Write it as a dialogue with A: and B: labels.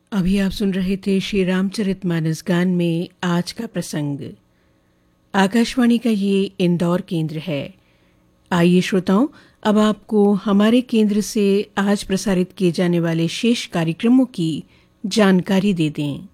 A: अभी आप सुन रहे थे श्री रामचरितमानस गान में आज का प्रसंग। आकाशवाणी का ये इंदौर केंद्र है। आइए श्रोताओं, अब आपको हमारे केंद्र से आज प्रसारित किए जाने वाले शेष कार्यक्रमों की जानकारी दे दें।